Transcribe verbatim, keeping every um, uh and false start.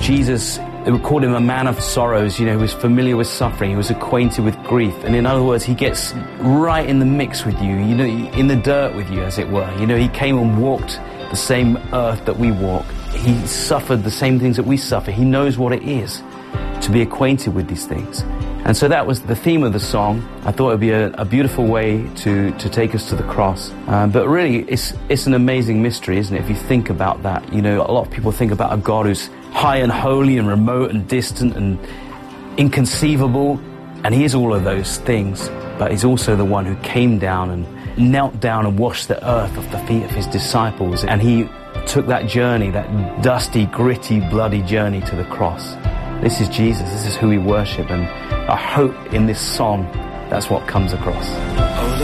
Jesus, they would call him a man of sorrows. You know, he was familiar with suffering. He was acquainted with grief. And in other words, he gets right in the mix with you, you know, in the dirt with you, as it were. You know, he came and walked the same earth that we walk. He suffered the same things that we suffer. He knows what it is to be acquainted with these things. And so that was the theme of the song. I thought it would be a, a beautiful way to, to take us to the cross. Um, but really, it's, it's an amazing mystery, isn't it, if you think about that. You know, a lot of people think about a God who's high and holy and remote and distant and inconceivable. And he is all of those things. But he's also the one who came down and knelt down and washed the earth off the feet of his disciples. And he took that journey, that dusty, gritty, bloody journey to the cross. This is Jesus. This is who we worship. And I hope in this song, that's what comes across.